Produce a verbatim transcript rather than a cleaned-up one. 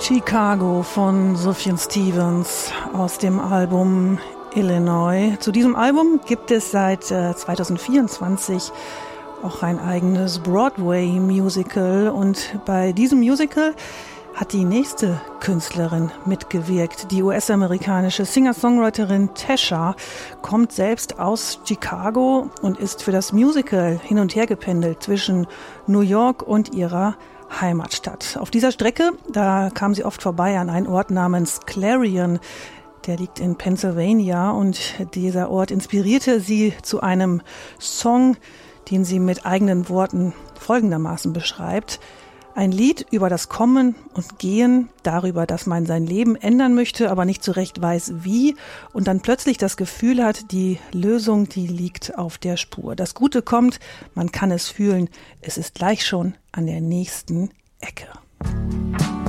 Chicago von Sufjan Stevens aus dem Album Illinois. Zu diesem Album gibt es seit äh, zwanzig vierundzwanzig auch ein eigenes Broadway-Musical. Und bei diesem Musical hat die nächste Künstlerin mitgewirkt. Die U S-amerikanische Singer-Songwriterin Tasha kommt selbst aus Chicago und ist für das Musical hin und her gependelt zwischen New York und ihrer Heimatstadt. Auf dieser Strecke, da kam sie oft vorbei an einen Ort namens Clarion. Der liegt in Pennsylvania und dieser Ort inspirierte sie zu einem Song, den sie mit eigenen Worten folgendermaßen beschreibt. Ein Lied über das Kommen und Gehen, darüber, dass man sein Leben ändern möchte, aber nicht so recht weiß wie und dann plötzlich das Gefühl hat, die Lösung, die liegt auf der Spur. Das Gute kommt, man kann es fühlen, es ist gleich schon an der nächsten